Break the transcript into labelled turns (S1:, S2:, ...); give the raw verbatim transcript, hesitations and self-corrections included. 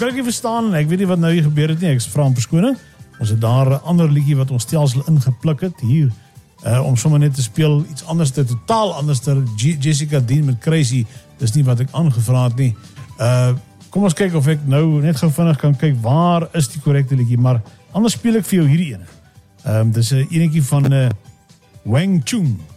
S1: kan ek nie verstaan, ek weet nie wat nou hier gebeur het nie, ek vra om verskoning. Ons het daar 'n ander liedjie wat ons stelsel ingepluk het, hier, uh, om sommer net te speel, iets anders, te totaal anders, ter Jessica Dean met Crazy, dis nie wat ek aangevra het nie. Uh, kom ons kyk of ek nou net gou vinnig kan kyk, waar is die korrekte liedjie, maar anders speel ek vir jou hierdie ene. Um, dis 'n enetjie van uh, Wang Chung.